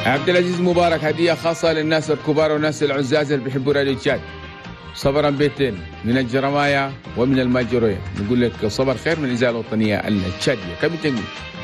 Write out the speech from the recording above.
عبد العزيز مبارك، هدية خاصة للناس الكبار والناس العزاز اللي بيحبوا راديو تشاد. صبرا بيتين من الجرماية ومن الماجورية، نقول لك صبر خير من الإذاعة الوطنية التشادية. كم تنقول